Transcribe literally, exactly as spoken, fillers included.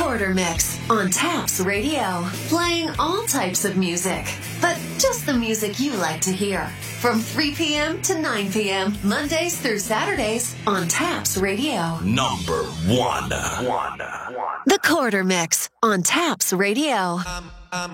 Quarter Mix on Taps Radio. Playing all types of music, but just the music you like to hear. From three p.m. to nine p.m., Mondays through Saturdays on Taps Radio. Number one. one. The Quarter Mix on Taps Radio. Um,